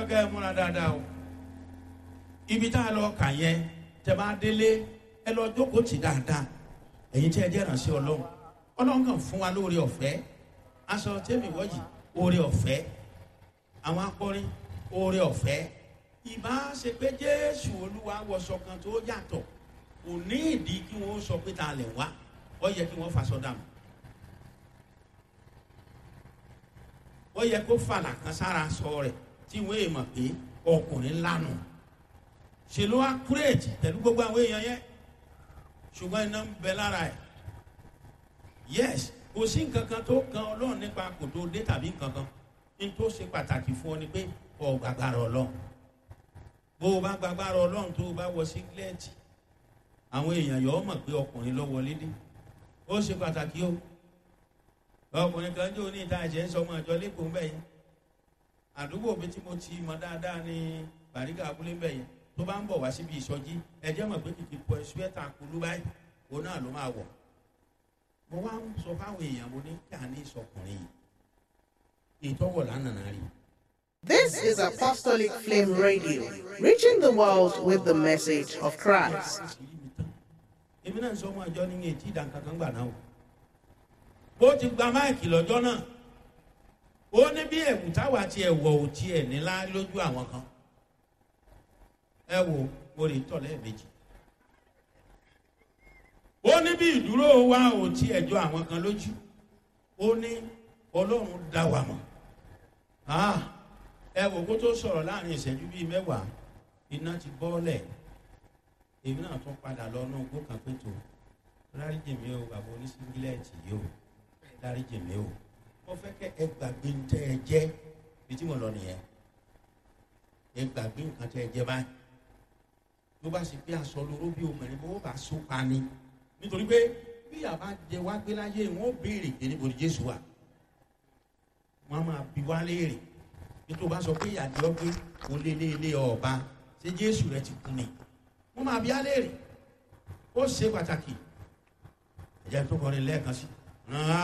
kẹ́ ẹ múra dáadáa o. Ibi tá a lọ kà yẹn tẹ́ bá délé ẹ lọ jókòó tì dáadáa. Ẹ̀yin tí ẹ jẹ́ ìránṣẹ́ Ọlọ́run. Ọlọ́run kàn fún wa lóore ọ̀fẹ́. Aṣọ tẹ́mi wọ́jì oore ọ̀fẹ́. Àwọn akọrin oore ọ̀fẹ́. Ìbá ṣe pé Jésù Olúwa wọṣọ kan tó yàtọ̀. Kò ní ìdí kí wọ́n sọ pé ta lẹ̀ wá. Ó yẹ kí wọ́n faṣọ dànù. Ó yẹ kó fàlà kan sára sọ rẹ̀ tí wọ́n èèmọ̀ pé ọkùnrin lánàá. Ṣé ló wá kúrèjì pẹ̀lú gbogbo àwọn èèyàn yẹn? Ṣùgbọ́n iná ń bẹ lára ẹ̀. Yes, kò sí nǹkan kan tó kan Ọlọ́run nípa kò tó dé tàbí nǹkan kan. Ní tó ṣe pàtàkì fún ọ ni pé ọ gbàgbára Ọlọ́run. Bó o bá gbàgbára Ọlọ́run tó o bá wọ sígílẹ́ẹ̀tì, àwọn èèyàn yọ̀ ọ́ mọ̀ pé ọkùnrin ló wọlé dé. Ó ṣe pàtàkì o. Ọkùnrin kan jó ní ìta ẹ̀jẹ̀ ń sọ ọmọ àjọ lẹ́kọ̀ọ́ ń bẹ̀ yẹn. Àdúgbò mi tí mo ti mọ dáadáa ní Bàrígà abúlé ń bẹ̀ yẹn. Tó bá ń bọ̀ wá síbi ìsọjí, ẹ̀jẹ̀ mọ̀ pé kìkì pọ̀ ṣúẹ́tà kulú báyìí. Òun náà ló máa wọ̀. Mo wá ń sọ fáwọn èèyàn mo ní kí a ní ìsọkùnrin yìí. Ìtọ́wọ̀ lánàá rí. This is Apostolic Flame Radio, reaching the world with the message of Christ. Èmi náà ń sọ ọmọ àjọ ní etí ìdánkankan gbà náà o. Ó ti gba máìkì lọ́jọ́ náà. Ó ní bí ẹ̀wù táwa ti ẹ̀wọ̀ ò tiẹ̀ nílá lójú àwọn kan. Ẹ wo mo lè tọ̀ lẹ́ẹ̀mejì. Ó ní bí ìdúró wa ò tiẹ̀ jọ àwọn kan lójú. Ó ní Ọlọ́run dá wa mọ̀. Ẹ wo kó tó sọ̀rọ̀ láàrin ìṣẹ́jú bíi mẹ́wàá, iná ti bọ́ọ̀lẹ̀. Èmi náà tún padà lọ náà gbó kan pé tó dáríjì mi o bàbá oníṣíngílẹ̀tì yìí o dáríjì mi o. Mo fẹ́ kẹ́ ẹ gbàgbé ń tẹ́ ẹ jẹ́ bí tí mo lọ nìyẹn. Ẹ gbàgbé nǹkan tẹ́ ẹ jẹ́ báyìí. Ló bá ṣe pé aṣọ lóró bí obìnrin bó bá so pa ni. Nítorí pé bí àbá jẹ wá gbé láyé wọn ó béèrè pé níbo ni Jésù wà. Wọ́n á máa bi wá léèrè. Nítorí bá sọ pé ìyàjọ́ pé kò lé ọba ṣé Jésù rẹ ti kú ni. Wọ́n máa bi á léèrè. Ó ṣe pàtàkì. Ẹ̀jẹ̀ tó kọrin lẹ́ẹ̀kan sí.